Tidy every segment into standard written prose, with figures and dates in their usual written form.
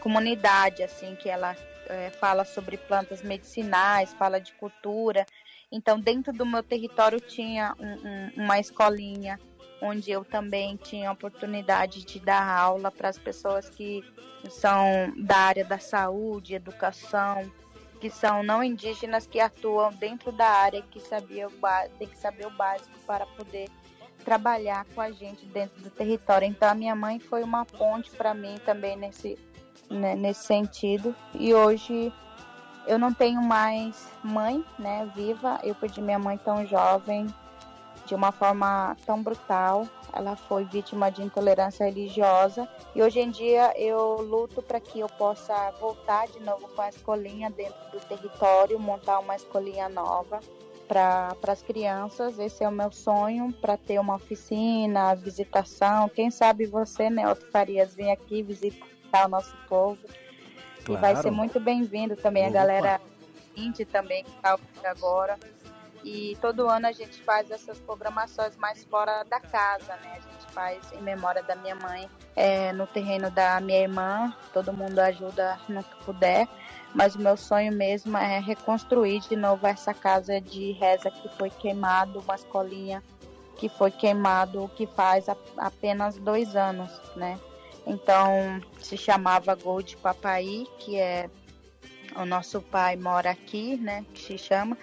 comunidade, assim, que ela fala sobre plantas medicinais, fala de cultura. Então, dentro do meu território tinha uma escolinha, onde eu também tinha a oportunidade de dar aula para as pessoas que são da área da saúde, educação, que são não indígenas, que atuam dentro da área, que tem que saber o básico para poder trabalhar com a gente dentro do território. Então a minha mãe foi uma ponte para mim também nesse sentido. E hoje eu não tenho mais mãe, né, viva. Eu perdi minha mãe tão jovem, de uma forma tão brutal. Ela foi vítima de intolerância religiosa e hoje em dia eu luto para que eu possa voltar de novo com a escolinha dentro do território, montar uma escolinha nova para as crianças. Esse é o meu sonho, para ter uma oficina, visitação. Quem sabe você, Nelto Farias, vem aqui visitar o nosso povo. Claro. E vai ser muito bem-vindo também. Opa. A galera índia também que está agora. E todo ano a gente faz essas programações mais fora da casa, né? A gente faz em memória da minha mãe, no terreno da minha irmã. Todo mundo ajuda no que puder. Mas o meu sonho mesmo é reconstruir de novo essa casa de reza que foi queimado, uma escolinha que foi queimado, que faz apenas 2 anos, né? Então se chamava Gold Papai, que é o nosso pai mora aqui, né? Que se chama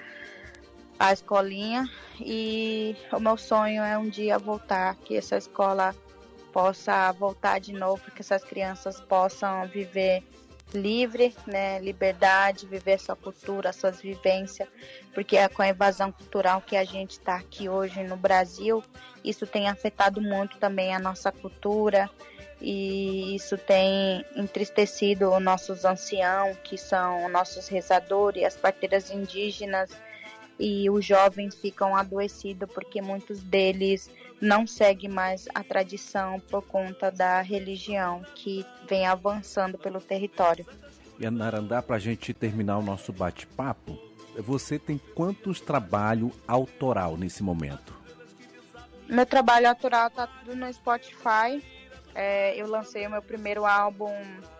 a escolinha, e o meu sonho é um dia voltar, que essa escola possa voltar de novo, que essas crianças possam viver livre, né, liberdade, viver sua cultura, suas vivências, porque é com a evasão cultural que a gente está aqui hoje no Brasil, isso tem afetado muito também a nossa cultura, e isso tem entristecido os nossos anciãos, que são nossos rezadores, as parteiras indígenas, e os jovens ficam adoecidos porque muitos deles não seguem mais a tradição por conta da religião que vem avançando pelo território. E Anarandá, para a gente terminar o nosso bate-papo, você tem quantos trabalhos autoral nesse momento? Meu trabalho autoral está tudo no Spotify. Eu lancei o meu primeiro álbum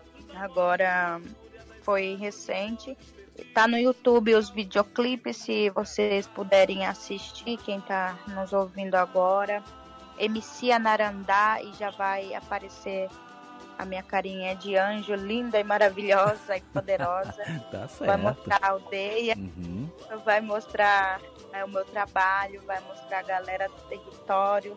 agora, foi recente. Tá no YouTube os videoclipes, se vocês puderem assistir, quem tá nos ouvindo agora. MC Anarandá, e já vai aparecer a minha carinha de anjo, linda e maravilhosa e poderosa. Tá certo. Vai mostrar a aldeia, vai mostrar o meu trabalho, vai mostrar a galera do território.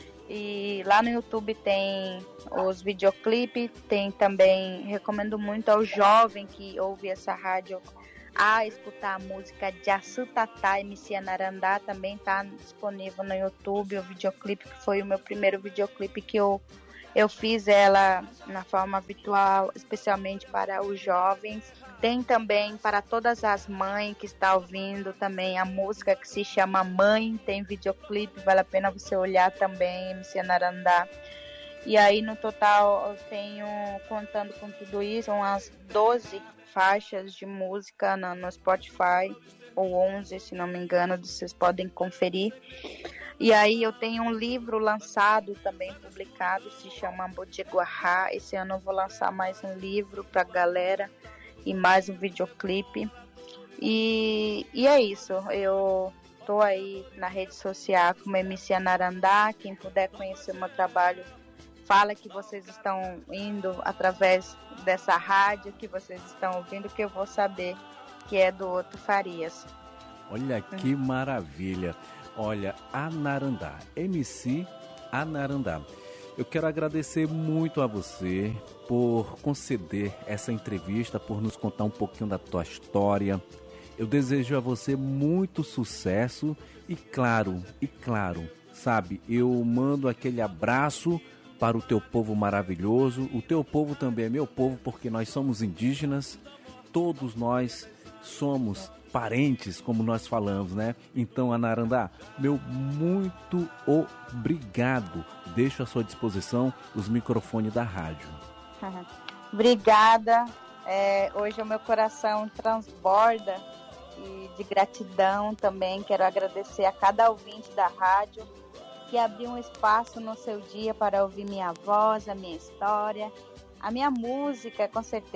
E lá no YouTube tem os videoclipes, tem também, recomendo muito ao jovem que ouve essa rádio a escutar a música de Assutatá, MC Anarandá, também está disponível no YouTube, o videoclipe, que foi o meu primeiro videoclipe que eu fiz ela na forma virtual, especialmente para os jovens. Tem também para todas as mães que estão ouvindo também a música que se chama Mãe, tem videoclipe, vale a pena você olhar também, MC Anarandá. E aí no total eu tenho, contando com tudo isso, umas 12 faixas de música no Spotify, ou 11, se não me engano, vocês podem conferir. E aí eu tenho um livro lançado também, publicado, se chama Bodiguará. Esse ano eu vou lançar mais um livro pra galera e mais um videoclipe. E é isso, eu tô aí na rede social como MC Anarandá. Quem puder conhecer o meu trabalho, fala que vocês estão indo através dessa rádio, que vocês estão ouvindo, que eu vou saber que é do Otto Farias. Olha que maravilha. Olha, Anarandá, MC Anarandá. Eu quero agradecer muito a você por conceder essa entrevista, por nos contar um pouquinho da tua história. Eu desejo a você muito sucesso e claro, sabe, eu mando aquele abraço para o teu povo maravilhoso. O teu povo também é meu povo, porque nós somos indígenas, todos nós somos parentes, como nós falamos, né? Então, Anarandá, meu muito obrigado. Deixo à sua disposição os microfones da rádio. Obrigada. Hoje o meu coração transborda de gratidão também. Quero agradecer a cada ouvinte da rádio que abriu um espaço no seu dia para ouvir minha voz, a minha história, a minha música, com certeza.